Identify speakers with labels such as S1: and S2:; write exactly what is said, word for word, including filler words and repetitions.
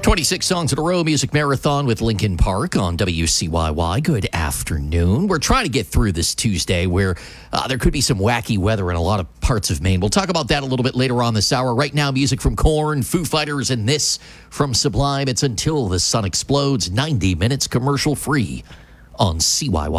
S1: twenty-six songs in a row, Music Marathon with Linkin Park on W C Y Y. Good afternoon. We're trying to get through this Tuesday where uh, there could be some wacky weather in a lot of parts of Maine. We'll talk about that a little bit later on this hour. Right now, music from Korn, Foo Fighters, and this from Sublime. It's Until the Sun Explodes, ninety minutes commercial free on C Y Y.